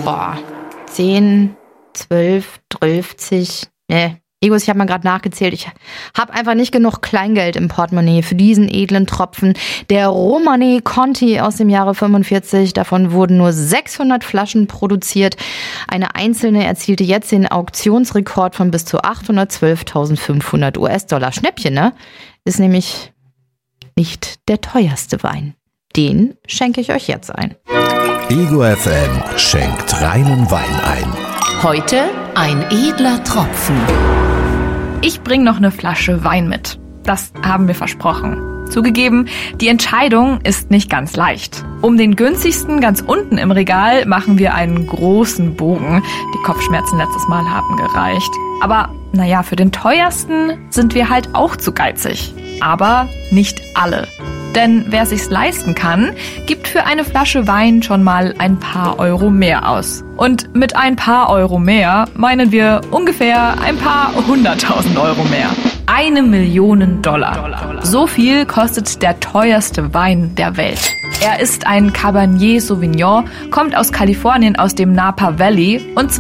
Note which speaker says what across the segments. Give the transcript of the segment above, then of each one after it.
Speaker 1: 10, 12, 12. Egos, ich habe mal gerade nachgezählt. Ich habe einfach nicht genug Kleingeld im Portemonnaie für diesen edlen Tropfen. Der Romanée Conti aus dem Jahre 45. Davon wurden nur 600 Flaschen produziert. Eine einzelne erzielte jetzt den Auktionsrekord von bis zu 812.500 US-Dollar. Schnäppchen, ne? Ist nämlich nicht der teuerste Wein. Den schenke ich euch jetzt ein.
Speaker 2: Ego FM schenkt reinen Wein ein.
Speaker 3: Heute ein edler Tropfen.
Speaker 4: Ich bringe noch eine Flasche Wein mit. Das haben wir versprochen. Zugegeben, die Entscheidung ist nicht ganz leicht. Um den günstigsten ganz unten im Regal machen wir einen großen Bogen. Die Kopfschmerzen letztes Mal haben gereicht. Aber naja, für den teuersten sind wir halt auch zu geizig. Aber nicht alle. Denn wer sich's leisten kann, gibt für eine Flasche Wein schon mal ein paar Euro mehr aus. Und mit ein paar Euro mehr meinen wir ungefähr ein paar 100.000 Euro mehr. 1 Million Dollar. So viel kostet der teuerste Wein der Welt. Er ist ein Cabernet Sauvignon, kommt aus Kalifornien aus dem Napa Valley und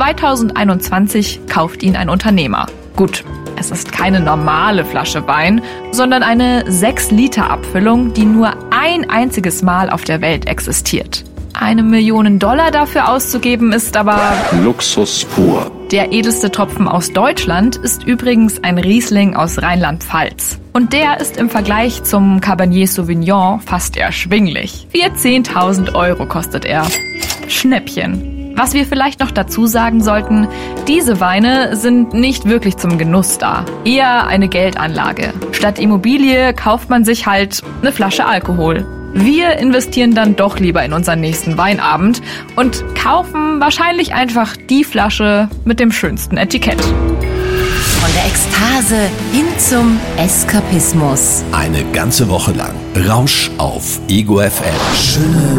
Speaker 4: 2021 kauft ihn ein Unternehmer. Gut, es ist keine normale Flasche Wein, sondern eine 6-Liter-Abfüllung, die nur ein einziges Mal auf der Welt existiert. 1 Million Dollar dafür auszugeben ist aber
Speaker 2: Luxus pur.
Speaker 4: Der edelste Tropfen aus Deutschland ist übrigens ein Riesling aus Rheinland-Pfalz. Und der ist im Vergleich zum Cabernet Sauvignon fast erschwinglich. 14.000 Euro kostet er. Schnäppchen. Was wir vielleicht noch dazu sagen sollten, diese Weine sind nicht wirklich zum Genuss da. Eher eine Geldanlage. Statt Immobilie kauft man sich halt eine Flasche Alkohol. Wir investieren dann doch lieber in unseren nächsten Weinabend und kaufen wahrscheinlich einfach die Flasche mit dem schönsten Etikett.
Speaker 3: Von der Ekstase hin zum Eskapismus.
Speaker 2: Eine ganze Woche lang Rausch auf Ego FM. Schöne